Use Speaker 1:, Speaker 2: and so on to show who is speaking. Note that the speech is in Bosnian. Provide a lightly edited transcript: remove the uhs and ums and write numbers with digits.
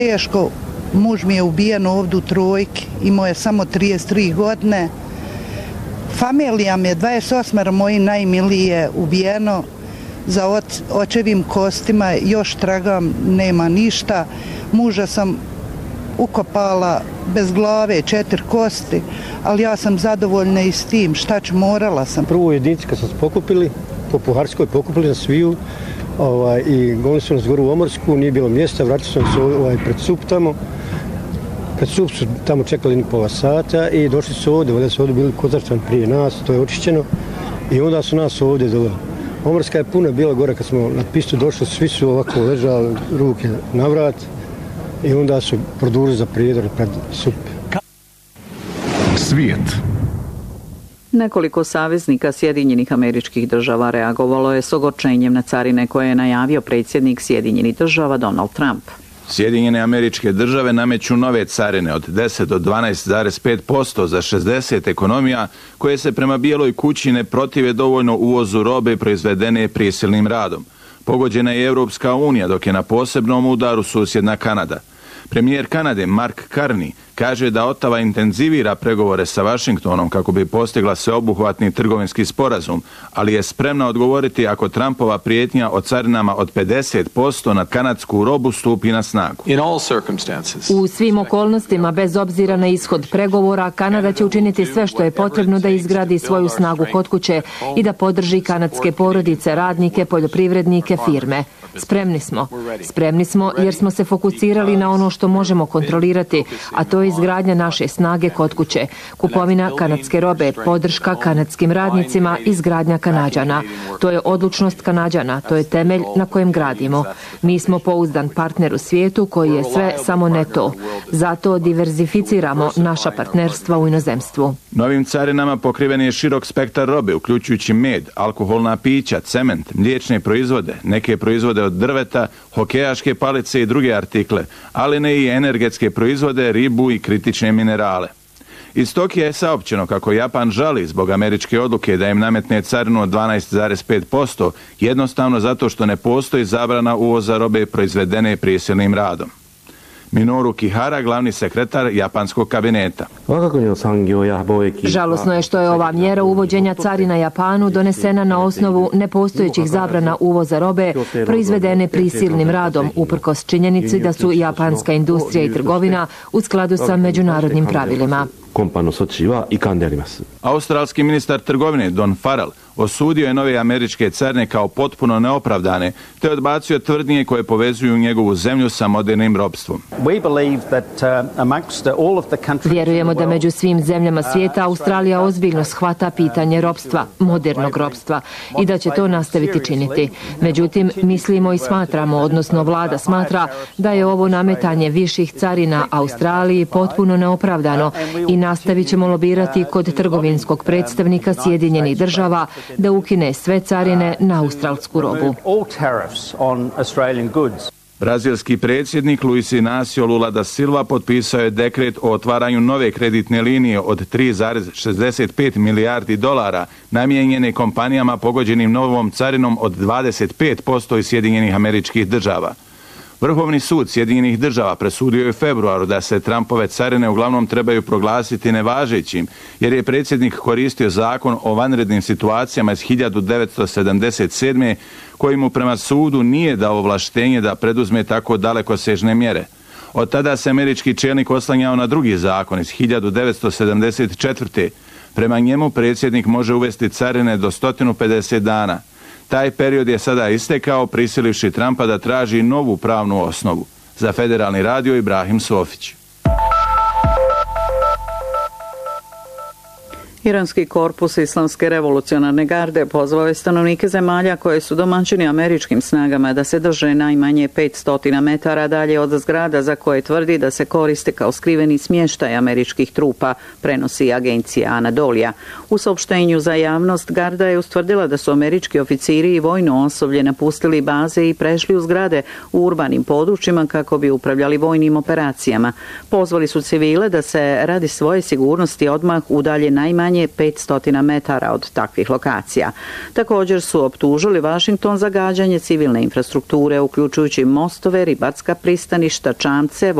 Speaker 1: Teško, muž mi je ubijen ovdje u Trojki, imao je samo 33 godine. Familija mi je 28 moji najmilije ubijeno, za očevim kostima još tragam, nema ništa. Muža sam ukopala bez glave 4 kosti, ali ja sam zadovoljna i s tim, šta ću, morala sam.
Speaker 2: Prvo jedinici kad smo se pokupili, po Puharskoj pokupili na sviju, i gonili su nas goru u Omorsku, nije bilo mjesta, vratili su nas pred Sup tamo. Pred Sup su tamo čekali pola sata i došli su ovdje, ovdje su ovdje bili Kozarčan prije nas, to je očišćeno, i onda su nas ovdje doveli. Omorska je puna bila gore, kad smo na pistu došli, svi su ovako ležali, ruke na vrat, i onda su produžili za prijedor pred Sup.
Speaker 3: Svijet.
Speaker 4: Nekoliko saveznika Sjedinjenih Američkih Država reagovalo je s ogorčenjem na carine koje je najavio predsjednik Sjedinjenih Država Donald Trump.
Speaker 5: Sjedinjene Američke Države nameću nove carine od 10 do 12,5% za 60 ekonomija koje se prema Bijeloj kući ne protive dovoljno uvozu robe proizvedene prisilnim radom. Pogođena je Europska unija, dok je na posebnom udaru susjedna Kanada. Premijer Kanade Mark Carney kaže da Ottawa intenzivira pregovore sa Washingtonom kako bi postigla sveobuhvatni trgovinski sporazum, ali je spremna odgovoriti ako Trumpova prijetnja o carinama od 50% na kanadsku robu stupi na snagu.
Speaker 6: U svim okolnostima, bez obzira na ishod pregovora, Kanada će učiniti sve što je potrebno da izgradi svoju snagu kod kuće i da podrži kanadske porodice, radnike, poljoprivrednike, firme. Spremni smo jer smo se fokusirali na ono što možemo kontrolirati, a to je izgradnja naše snage kod kuće, kupovina kanadske robe, podrška kanadskim radnicima, izgradnja Kanađana. To je odlučnost Kanađana, to je temelj na kojem gradimo. Mi smo pouzdan partner u svijetu koji je sve samo ne to. Zato diverzificiramo naša partnerstva u inozemstvu.
Speaker 5: Novim carinama pokriven je širok spektar robe, uključujući med, alkoholna pića, cement, mliječne proizvode, neke proizvode od drveta, hokejaške palice i druge artikle, ali ne i energetske proizvode, ribu i kritične minerale. Iz Tokija je saopćeno kako Japan žali zbog američke odluke da im nametne carinu od 12,5%, jednostavno zato što ne postoji zabrana uvoza robe proizvedene prisilnim radom. Minoru Kihara, glavni sekretar japanskog kabineta.
Speaker 6: Žalosno je što je ova mjera uvođenja carina Japanu donesena na osnovu nepostojećih zabrana uvoza robe proizvedene prisilnim radom, uprkos činjenici da su japanska industrija i trgovina u skladu sa međunarodnim pravilima.
Speaker 5: Australski ministar trgovine Don Farrell osudio je nove američke carine kao potpuno neopravdane, te odbacio tvrdnje koje povezuju njegovu zemlju sa modernim ropstvom.
Speaker 6: Vjerujemo da među svim zemljama svijeta Australija ozbiljno shvata pitanje ropstva, modernog ropstva, i da će to nastaviti činiti. Međutim, mislimo i smatramo, odnosno vlada smatra, da je ovo nametanje viših carina Australiji potpuno neopravdano i nastavit ćemo lobirati kod trgovinskog predstavnika Sjedinjenih Država da ukine sve carine na australsku robu.
Speaker 5: Brazilski predsjednik Luis Inácio Lula da Silva potpisao je dekret o otvaranju nove kreditne linije od 3,65 milijardi dolara namijenjene kompanijama pogođenim novom carinom od 25% iz Sjedinjenih Američkih Država. Vrhovni sud Sjedinjenih Država presudio je u februaru da se Trumpove carine uglavnom trebaju proglasiti nevažećim, jer je predsjednik koristio zakon o vanrednim situacijama iz 1977. koji mu prema sudu nije dao ovlaštenje da preduzme tako dalekosežne mjere. Od tada se američki čelnik oslanjao na drugi zakon iz 1974. Prema njemu predsjednik može uvesti carine do 150 dana. Taj period je sada istekao, prisilivši Trumpa da traži novu pravnu osnovu. Za Federalni radio Ibrahim Sofić.
Speaker 4: Iranski korpus Islamske revolucionarne garde pozvao je stanovnike zemalja koje su domaćini američkim snagama da se drže najmanje 500 metara dalje od zgrada za koje tvrdi da se koriste kao skriveni smještaj američkih trupa, prenosi agencija Anadolija. U saopštenju za javnost garda je ustvrdila da su američki oficiri i vojno osoblje napustili baze i prešli u zgrade u urbanim područjima kako bi upravljali vojnim operacijama. Pozvali su civile da se radi svoje sigurnosti odmah udalje najmanje najmanje 500 metara od takvih lokacija. Također su optužili Vašington za gađanje civilne infrastrukture, uključujući mostove, ribarska pristaništa, čamce,